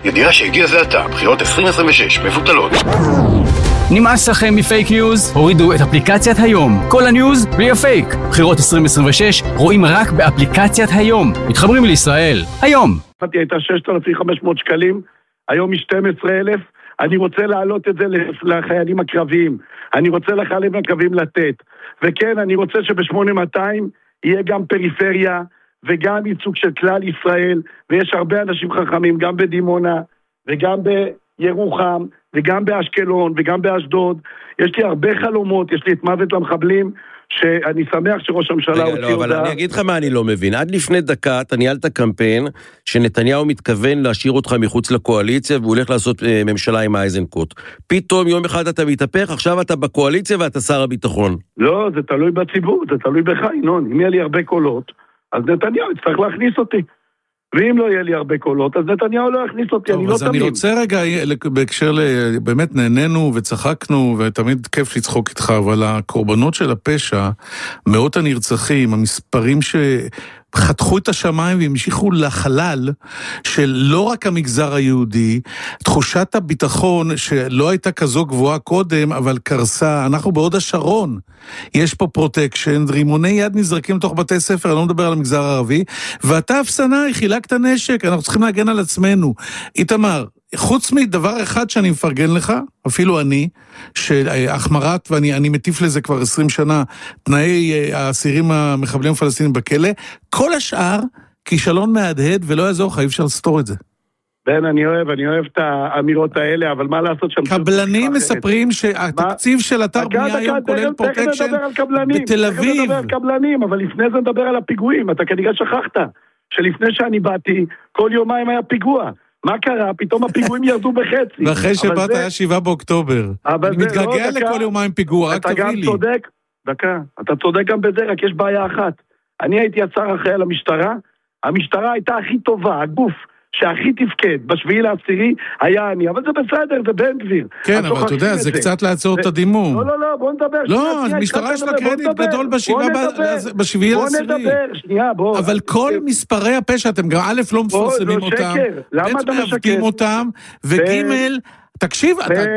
ידיעה שהגיע זה עתה, בחירות 2026 מבוטלות. נמאס לכם מפייק ניוז? הורידו את אפליקציית היום. כל הניוז בלי הפייק. בחירות 2026 רואים רק באפליקציית היום. מתחברים לישראל. היום. הייתה 6,500 שקלים, היום היא 12,000. אני רוצה להעלות את זה לחיילים הקרביים. אני רוצה לחיילים הקרביים לתת. וכן, אני רוצה שב-8200 יהיה גם פריפריה וגם ייצוג של כלל ישראל, ויש הרבה אנשים חכמים גם בדימונה וגם בירוחם וגם באשקלון וגם באשדוד. יש לי הרבה חלומות, יש לי את מוות למחבלים, שאני שמח שראש הממשלה הוציא הודעה. אבל אני אגיד לך מה אני לא מבין. עד לפני דקה אתה ניהלת קמפיין שנתניהו מתכוון להשאיר אותך מחוץ לקואליציה, והוא הולך לעשות ממשלה עם אייזנקוט. פתאום יום אחד אתה מתהפך, עכשיו אתה בקואליציה ואתה שר הביטחון. לא, זה תלוי בציבור, זה תלוי בך, ינון. אם יהיה לי הרבה קולות, אז נתניהו יצטרך להכניס אותי. ואם לא יהיה לי הרבה קולות, אז נתניהו לא יכניס אותי, אני לא תמיד. אז אני רוצה רגע, בהקשר באמת נהנינו וצחקנו, ותמיד כיף לצחוק איתך, אבל הקורבנות של הפשע, מאות הנרצחים, המספרים חתכו את השמיים והמשיכו לחלל של לא רק המגזר היהודי, תחושת הביטחון שלא הייתה כזו גבוהה קודם, אבל קרסה. אנחנו בעוד השרון, יש פה פרוטקשן, רימוני יד נזרקים לתוך בתי ספר, אני לא מדבר על המגזר הערבי, ואתה אפסנאי, חילקת נשק, אנחנו צריכים להגן על עצמנו. איתמר, חוץ מדבר אחד שאני מפרגן לך, אפילו אני, שהחמרת, ואני מטיף לזה כבר 20 שנה, תנאי האסירים המחבלים הפלסטינים בכלא, כל השאר כישלון מהדהד, ולא יעזור לך, אי אפשר לסתור את זה. בן, אני אוהב את האמירות האלה, אבל מה לעשות שם? קבלנים מספרים שהתקציב של אתר בנייה היום כולל פרוטקשן בתל אביב. תכף נדבר על קבלנים, אבל לפני זה נדבר על הפיגועים. אתה כנראה שכחת שלפני שאני באתי, כל יומיים היה פיגוע. מה קרה? פתאום הפיגועים ירדו בחצי. ואחרי שבאת היה 7 באוקטובר. אני מתגעגע לכל יומיים פיגוע, רק תביא לי. אתה צודק גם בזה, רק יש בעיה אחת. אני הייתי השר אחראי על המשטרה, המשטרה הייתה הכי טובה, הגוף שהכי תפקד, בשביעי לעשירי היה אני, אבל זה בסדר, זה בן גביר. כן, אבל אתה יודע, זה קצת לעצור את הדימום. לא, בוא נדבר. לא, המשטרה יש לה קרדיט גדול בשביעי לעשירי. אבל כל מספרי הפשע, אתם גם א' לא מפרסמים אותם, ב' מעוותים אותם, וג' תקשיב,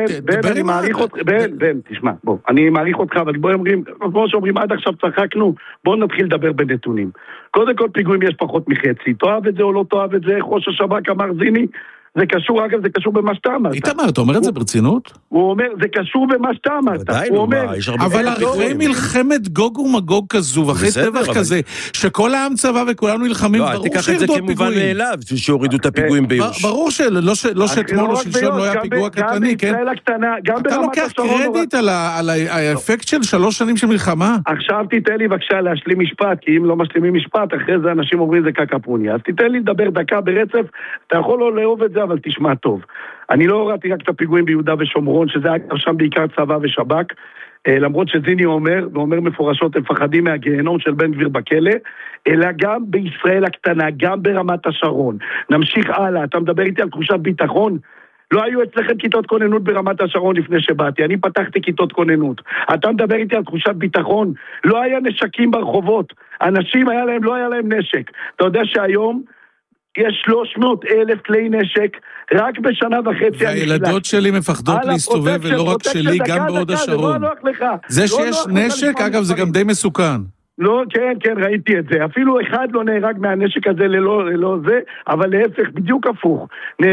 בן, תשמע, בוא, אני מעריך אותך, אבל בוא אומרים, כמו שאומרים, עד עכשיו צחקנו, בוא נתחיל לדבר בנתונים. קודם כל פיגועים יש פחות מחצי, תאהב את זה או לא תאהב את זה, ראש השב"כ אמר זיני, זה קשור, אגב, זה קשור במה שאתה אמרת. איתמר, אתה אומר את זה ברצינות? הוא אומר, זה קשור במה שאתה אמרת. אבל אחרי מלחמת גוג ומגוג כזו, ואחרי טבח כזה, שכל העם צבא וכולנו נלחמים, ברור תיקח את זה כמובן מאליו, שהורידו את הפיגועים ביוש. ברור שלא שאתמול או שלשון לא היה פיגוע קטני, כן? אתה לוקח קרדיט על האפקט של 3 שנים של מלחמה? עכשיו תיתן לי בבקשה להשלים משפט, כי אם לא משלימים משפט, אחרי זה אנשים אומרים זה קקפוניה. אז תיתן לי לדבר דקה ברצף, אתה יכול לא לאהוב את זה, אבל תשמע טוב. אני לא הורדתי רק את הפיגועים ביהודה ושומרון, שזה היה שם בעיקר צבא ושב"כ, למרות שזיני אומר, ואומר מפורשות, הם מפחדים מהגיהנום של בן גביר בכלא, אלא גם בישראל הקטנה, גם ברמת השרון. נמשיך הלאה, אתה מדבר איתי על תחושת ביטחון? לא היו אצלכם כיתות כוננות ברמת השרון לפני שבאתי, אני פתחתי כיתות כוננות. אתה מדבר איתי על תחושת ביטחון? לא היה נשקים ברחובות, אנשים לא היה להם נשק. אתה יודע שהיום יש 300,000 כלי נשק, רק בשנה וחצי. והילדות שלי מפחדות להסתובב, ולא רק שלי, גם בעוד השרון. זה שיש נשק, אגב, זה גם די מסוכן. לא, כן, ראיתי את זה. אפילו אחד לא נהרג מהנשק הזה ללא זה, אבל להפך, בדיוק הפוך.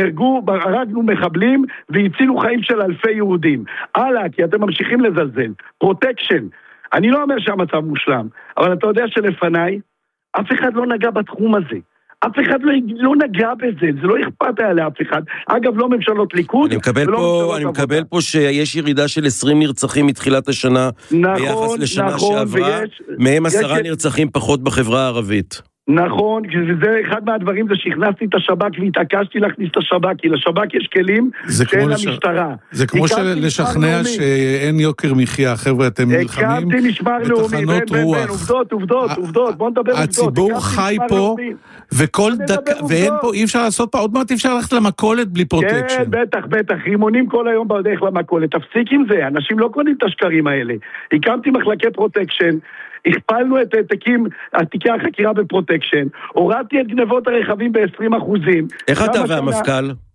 הרגנו מחבלים, והצילו חיים של אלפי יהודים. הלאה, כי אתם ממשיכים לזלזל. פרוטקשן. אני לא אומר שהמצב מושלם, אבל אתה יודע שלפניי, אף אחד לא נגע בתחום הזה. אף אחד לא נגע בזה, זה לא אכפת היה לאף אחד. אגב, לא ממשלות ליכוד. אני מקבל פה שיש ירידה של 20 נרצחים מתחילת השנה, ביחס לשנה שעברה, מהם 10 נרצחים פחות בחברה הערבית. נכון, זה אחד מהדברים זה שהכנסתי את השב"כ והתעקשתי להכניס את השב"כ, כי לשב"כ יש כלים שאין למשטרה. זה כמו לשכנע שאין יוקר מחיה, חבר'ה, אתם נלחמים בתחנות רוח. עובדות, בוא נדבר עובדות. הציבור חי פה, וכל דקה, ואין פה, אי אפשר לעשות פה, עוד מעט אי אפשר ללכת למכולת בלי פרוטקשן. כן, בטח, רימונים כל היום בדרך למכולת, תפסיק עם זה, אנשים לא קונים את השקרים האלה. הקמתי מחלקי פרוטקשן, הכפלנו את תיקי החקירה בפרוטקשן, הורדתי את גנבות הרכבים ב-20%. איך אתה והמפכ"ל?